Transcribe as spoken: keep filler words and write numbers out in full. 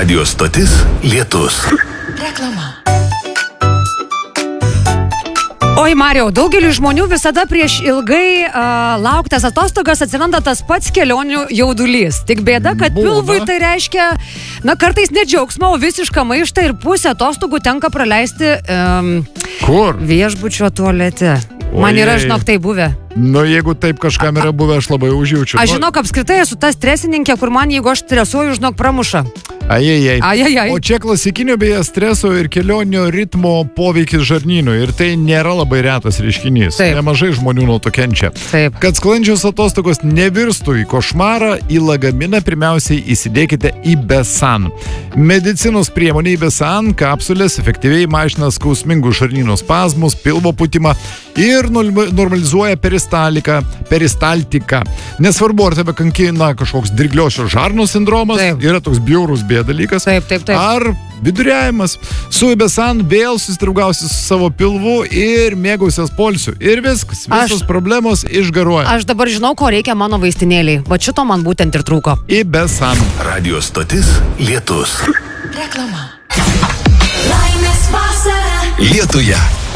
Radio stotis Lietus. Reklama. Oi, Mariau, daugeliu žmonių visada prieš ilgai uh, lauktas atostogas atsiranda tas pats kelionių jaudulys. Tik bėda, kad Būna. pilvui tai reiškia, na, kartais ne džiaugsmą, o visišką maištą ir pusę atostogų tenka praleisti um, Kur? viešbučio tualete. Man yra, Ojei. žinok, tai buvę. Nu, jeigu taip kažkam yra buvę, aš labai užjaučiu. Aš žinok, apskritai esu ta stresininkė, kur man, jeigu aš stresuoju, žinok, pramuša. Ajajai. Ajajai. O čia klasikinio beje streso ir kelionio ritmo poveikis žarnynui. Ir tai nėra labai retas reiškinys. Taip. Nemažai žmonių nuo to kenčia. Taip. Kad sklandžios atostogos nevirstų į košmarą, į lagaminą pirmiausiai įsidėkite Ibesan. Medicinos priemonė Ibesan kapsulės efektyviai mažina skausmingų žarnyno spazmus, pilvo pūtimą ir normalizuoja peristaliką, peristaltiką. Nesvarbu, ar tebe kankina kažkoks dirgliosios žarnos sindromas, Taip. yra toks bjaurus bėdalykas, Taip, taip, taip. ar viduriavimas. Su Ibesan vėl susidraugausi su savo pilvu ir mėgausias polsiu. Ir viskas, visos Aš- problemos išgaruoja. Aš dabar žinau, ko reikia mano vaistinėliai. Va šito man būtent ir trūko. Ibesan. Radio stotis Lietus. Reklama. Laimės vasara. Lietuje.